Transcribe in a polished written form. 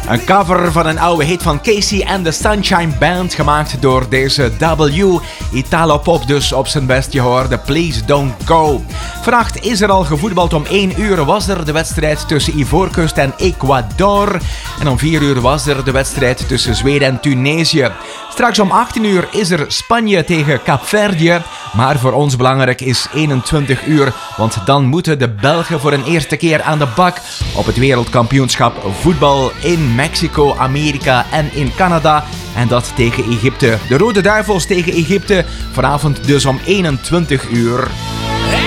Een cover van een oude hit van Casey and the Sunshine Band, gemaakt door deze W. Italo-pop dus op zijn best. Je hoorde Please Don't Go. Vannacht is er al gevoetbald. Om 1 uur was er de wedstrijd tussen Ivoorkust en Ecuador. En om 4 uur was er de wedstrijd tussen Zweden en Tunesië. Straks om 18 uur is er Spanje tegen Kaapverdië. Maar voor ons belangrijk is 21 uur, want dan moeten de Belgen voor een eerste keer aan de bak op het wereldkampioenschap voetbal in Mexico, Amerika en in Canada. En dat tegen Egypte. De Rode Duivels tegen Egypte, vanavond dus om 21 uur.